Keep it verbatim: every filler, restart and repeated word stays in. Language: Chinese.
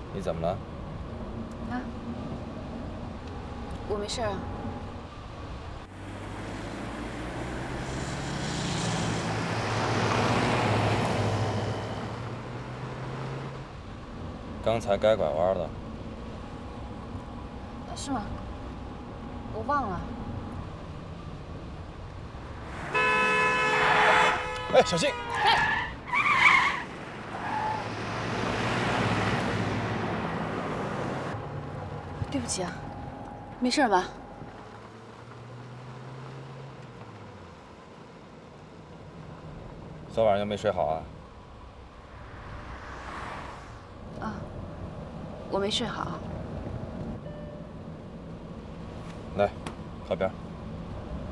你怎么了？ 啊，我没事啊。 刚才该拐弯了。 是吗？我忘了。 哎，小心！ 对不起啊，没事吧？ 昨晚上又没睡好啊？ 啊，我没睡好。 来，靠边。